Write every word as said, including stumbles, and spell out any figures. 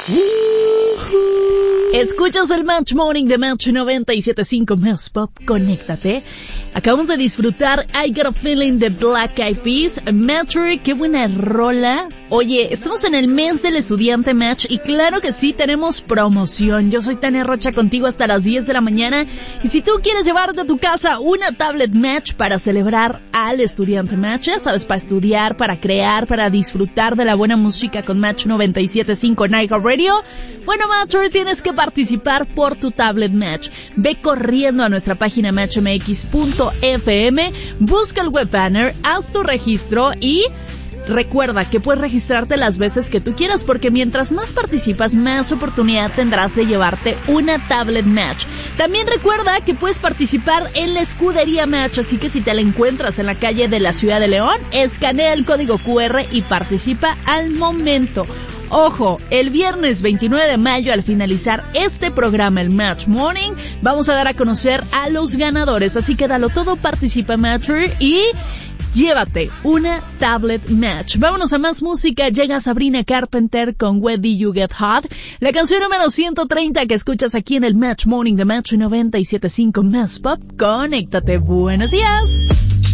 Escuchas el Match Morning de Match noventa y siete punto cinco Más Pop, conéctate. Acabamos de disfrutar I Got a Feeling de Black Eyed Peas. Matchery, qué buena rola. Oye, estamos en el mes del estudiante Match y claro que sí, tenemos promoción. Yo soy Tania Rocha contigo hasta las diez de la mañana. Y si tú quieres llevarte a tu casa una tablet Match para celebrar al estudiante Match, ya sabes, para estudiar, para crear, para disfrutar de la buena música con Match noventa y siete punto cinco Night Radio, bueno, Matchery, tienes que participar por tu tablet Match. Ve corriendo a nuestra página match m x punto f m, busca el web banner, haz tu registro y recuerda que puedes registrarte las veces que tú quieras, porque mientras más participas, más oportunidad tendrás de llevarte una tablet Match. También recuerda que puedes participar en la escudería Match, así que si te la encuentras en la calle de la Ciudad de León, escanea el código Q R y participa al momento. Ojo, el viernes veintinueve de mayo, al finalizar este programa, el Match Morning, vamos a dar a conocer a los ganadores, así que dalo todo, participa Matcher y llévate una tablet Match. Vámonos a más música. Llega Sabrina Carpenter con Where Did You Get Hot, la canción número ciento treinta que escuchas aquí en el Match Morning de Match noventa y siete punto cinco Más Pop. Conéctate. Buenos días.